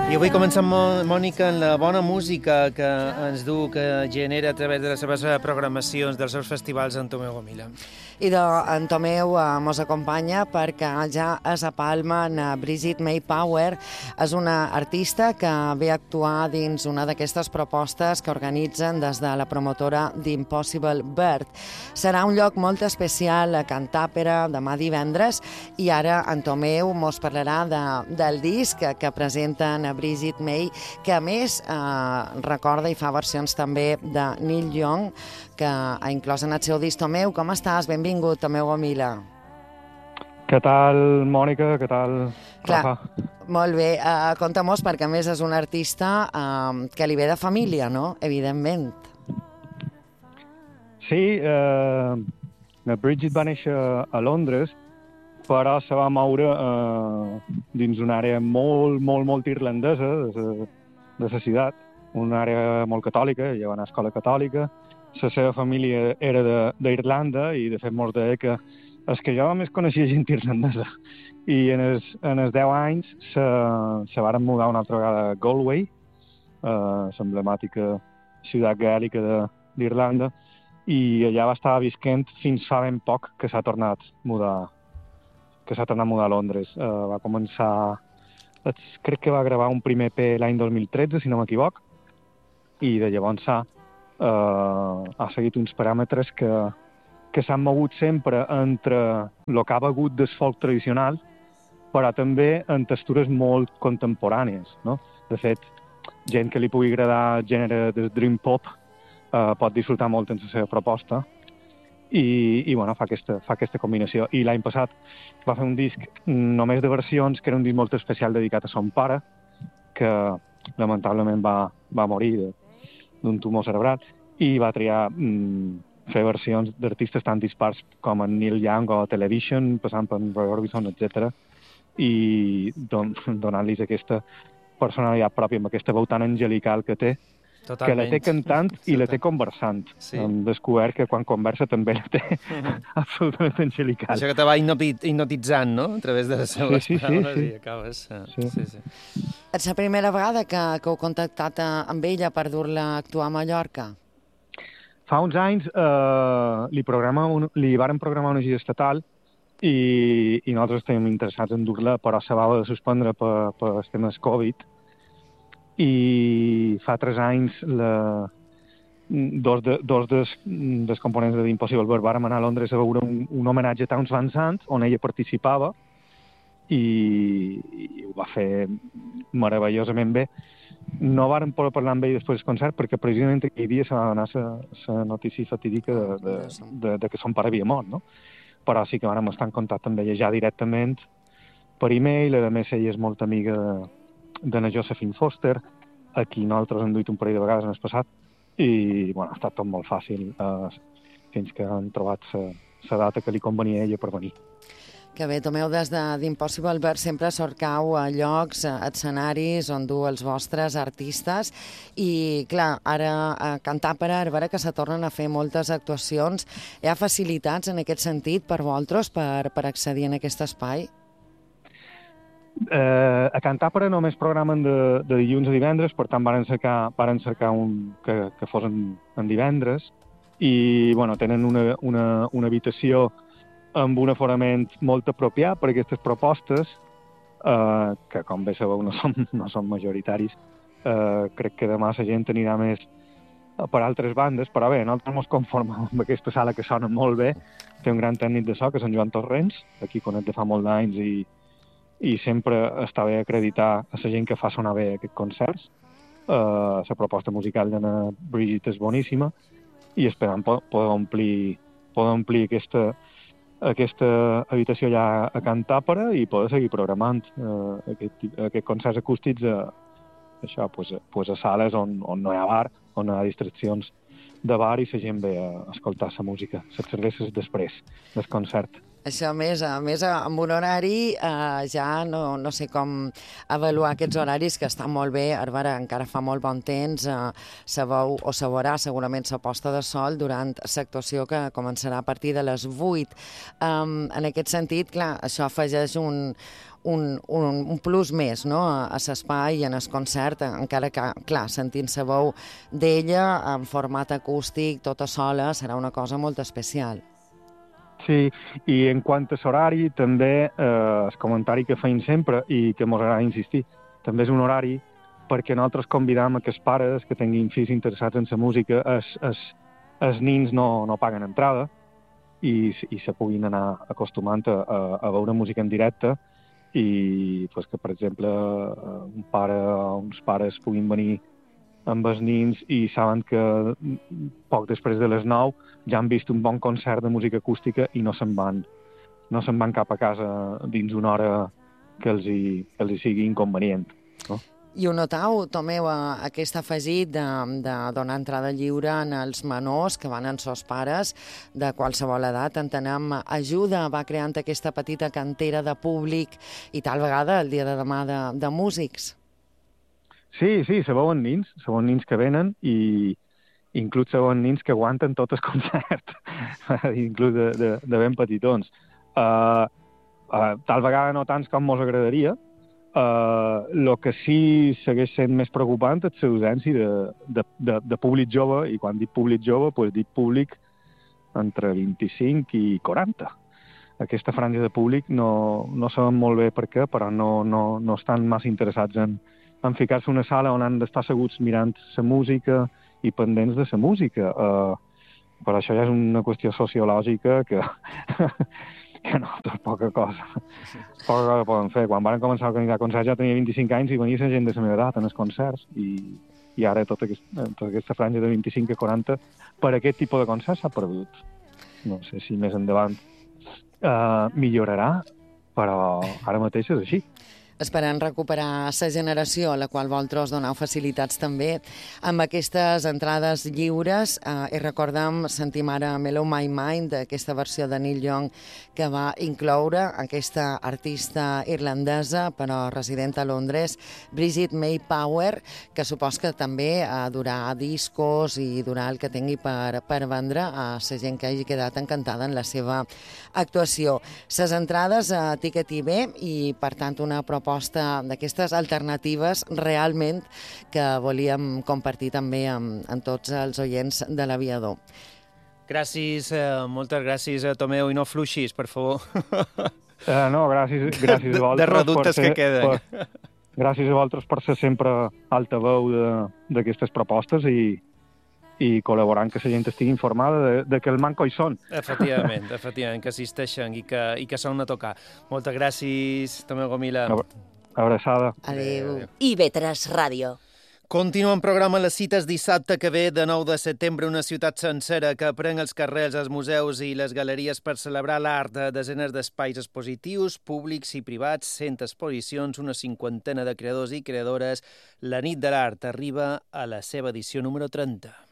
I avui comencem, Mònica, amb la bona música que ens du, que genera a través de les seves programacions, dels seus festivals, en Tomeu Gomila. I en Tomeu mos acompanya perquè ja és a Palma en Brigitte May Power. És una artista que ve a actuar dins una d'aquestes propostes que organitzen des de la promotora d'Impossible Bird. Serà un lloc molt especial a Can Tàpera demà divendres i ara en Tomeu mos parlarà del disc que presenten a Brigitte May, que a més recorda i fa versions també de Neil Young, que ha inclòs en el seu disc. Tomeu, com estàs? Benvingut, Tomeu Gomila. Què tal, Mònica? Què tal, Rafa? Molt bé. Conta-mos, perquè a més és un artista que li ve de família, no? Evidentment. Sí, Brigitte va néixer a Londres, però se va moure dins una àrea molt irlandesa de la ciutat, una àrea molt catòlica, ella va anar a escola catòlica. La seva família era d'Irlanda i, de fet, molts deia que és que jo més coneixia gent irlandesa. I en els 10 anys se varen mudar una altra vegada a Galway, l'emblemàtica ciutat gaèlica d'Irlanda, i allà va estar visquent fins fa ben poc que s'ha tornat a mudar a Londres. Va començar, crec que va gravar un primer EP l'any 2013, si no m'equivoc, i de llavors ha seguit uns paràmetres que s'han mogut sempre entre el que ha begut del folk tradicional, però també en textures molt contemporànies, no? De fet, gent que li pugui agradar el gènere del dream pop pot disfrutar molt en la seva proposta i bueno, fa aquesta combinació. I l'any passat va fer un disc només de versions, que era un disc molt especial dedicat a son pare, que lamentablement va morir d'un tumor cerebral, i va triar fer versions d'artistes tan dispars com en Neil Young o Television, passant per Roy Orbison, etc. I donant-los aquesta personalitat pròpia, amb aquesta veu tan angelical que té, totalment, que la té cantant i la té conversant. Sí. Hem descobert que quan conversa també la té absolutament angelical. Això que te va hipnotitzant, no?, a través de les seves paraules, sí. I acabes... Sí. És la primera vegada que heu contactat amb ella per dur-la a actuar a Mallorca? Fa uns anys li varen programar una gira estatal i nosaltres estàvem interessats en dur-la, però se va haver de suspendre per els temes Covid. I fa 3 anys dos dels components de Impossible Bird vàrem anar a Londres a veure un homenatge a Townes Van Sant, on ella participava, i ho va fer meravellosament bé. No vàrem poder parlar amb ell després del concert perquè precisament aquell dia se va donar la notícia fatídica de que son pare havia mort, no? Però sí que vàrem estar en contacte amb ella ja directament per e-mail. A més, ella és molt amiga de la Josephine Foster, a qui nosaltres hem duit un parell de vegades en el passat, i bueno, ha estat tot molt fàcil fins que han trobat la data que li convenia a ella per venir. Que bé, Tomeu, des d'Impossible Bird sempre cercau a llocs, escenaris on du els vostres artistes i, clar, ara a Can Tàpera, a veure que se tornen a fer moltes actuacions. Hi ha facilitats en aquest sentit per vosaltres per accedir en aquest espai? A Can Tàpera només programen de dilluns a divendres, per tant varen cercar un que fos en divendres, i bueno, tenen una habitació amb un aforament molt apropiat per aquestes propostes, que, com bé sabeu, no són majoritaris. Crec que demà la gent anirà més per altres bandes, però bé, nosaltres ens conformem amb aquesta sala que sona molt bé. Té un gran tècnic de so, que és en Joan Torrents, aquí conec de fa molt d'anys, i sempre està bé acreditar a la gent que fa sonar bé aquests concerts. La proposta musical de Brigitte és boníssima, i esperem poder omplir aquesta habitació allà a Can Tàpera i poder seguir programant aquests concerts acústics a sales on no hi ha bar, on no hi ha distraccions de bar, i la gent ve a escoltar la música, les cerveses després del concert. Això més amb un horari, ja no sé com avaluar aquests horaris, que estan molt bé. Ara encara fa molt bon temps, se veu o se veurà segurament la posta de sol durant l'actuació que començarà a partir de les 8. En aquest sentit, clar, això afegeix un plus més, no?, a l'espai i en el concert, encara que, clar, sentint la veu d'ella en format acústic, tota sola, serà una cosa molt especial. Sí, i en quant a l'horari, també el comentari que feim sempre i que mos agrada insistir, també és un horari perquè nosaltres convidam a que els pares que tinguin fills interessats en la música, els nins no paguen entrada i se puguin anar acostumant a veure música en directe i pues, que, per exemple, uns pares puguin venir amb els nins i saben que poc després de les 9 ja han vist un bon concert de música acústica i no se'n van cap a casa dins una hora que els hi sigui inconvenient, no? I ho notau, Tomeu, aquest afegit de donar entrada lliure en els menors que van amb sos pares de qualsevol edat, entenem, ajuda, va creant aquesta petita cantera de públic i tal vegada el dia de demà de músics. Sí, se veuen nins que venen i inclús se veuen nins que aguanten tot el concert, inclús de ben petitons. Tal vegada no tants com mos agradaria. El que sí segueix sent més preocupant és l'ausència de públic jove, i quan dic públic jove, doncs dic públic entre 25 i 40. Aquesta franja de públic no sabem molt bé per què, però no estan massa interessats en ficar-se en una sala on han d'estar asseguts mirant la música i pendents de la música. Però això ja és una qüestió sociològica que no, és poca cosa. Poca cosa poden fer. Quan van començar a organitzar concerts ja tenia 25 anys i venia la gent de la meva edat en els concerts i ara tota aquesta franja de 25 a 40 per aquest tipus de concerts s'ha perdut. No sé si més endavant millorarà, però ara mateix és així. Esperant recuperar la generació a la qual vosaltres doneu facilitats també amb aquestes entrades lliures. I recordem, sentim ara Mellow My Mind, aquesta versió de Neil Young que va incloure aquesta artista irlandesa però resident a Londres, Bridget May Power, que supos que també durà discos i durà el que tingui per vendre a la gent que hagi quedat encantada en la seva actuació. Les entrades a Ticket IB i, per tant, una proposta d'aquestes alternatives realment que volíem compartir també amb tots els oients de l'Aviador. Gràcies, moltes gràcies, Tomeu, i no fluixis, per favor. No, gràcies a vosaltres. De reductes que queden. Gràcies a vosaltres per ser sempre altaveu d'aquestes propostes i col·laborant que la gent estigui informada de que el manco hi són. Efectivament, que existeixen i que són a tocar. Moltes gràcies, Tomeu Gomila. Abraçada. Adéu. IB3 Ràdio. Continuem programa les cites dissabte que ve, de 9 de setembre, una ciutat sencera que pren els carrers, els museus i les galeries per celebrar l'art. Desenes d'espais expositius, públics i privats, 100 exposicions, una cinquantena de creadors i creadores. La nit de l'art arriba a la seva edició número 30.